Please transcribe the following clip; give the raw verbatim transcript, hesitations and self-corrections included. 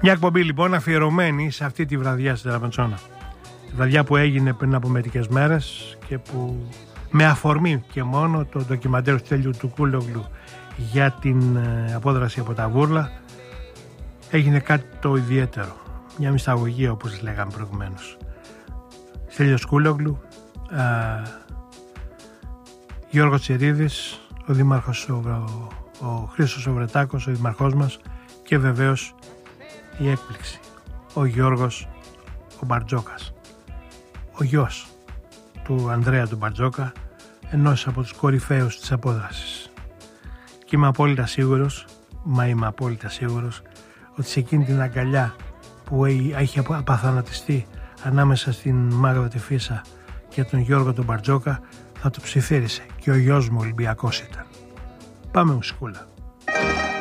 Μια εκπομπή λοιπόν αφιερωμένη σε αυτή τη βραδιά στην Τεραμεντσόνα. Τη βραδιά που έγινε πριν από μερικές μέρες και που με αφορμή και μόνο το ντοκιμαντέρ του Στέλιου του Κούλογλου για την απόδραση από τα βούρλα έγινε κάτι το ιδιαίτερο. Μια μυσταγωγία, όπως λέγαμε προηγουμένως. Στέλιος Κούλογλου, α, Γιώργος Τσιρίδης, ο δήμαρχος, ο, ο Χρήστος ο Βρετάκος, ο δημαρχός μας, και βεβαίως η έκπληξη, ο Γιώργος ο Μπαρτζόκας, ο γιος του Ανδρέα του Μπαρτζόκα, ενός από τους κορυφαίους της απόδρασης. Και είμαι απόλυτα σίγουρος, μα είμαι απόλυτα σίγουρος, ότι σε εκείνη την αγκαλιά που έχει απαθανατιστεί ανάμεσα στην Μάγδα τη Φίσα και τον Γιώργο τον Μπαρτζόκα θα το ψιθύρισε και ο γιος μου Ολυμπιακός ήταν. Πάμε μουσικούλα.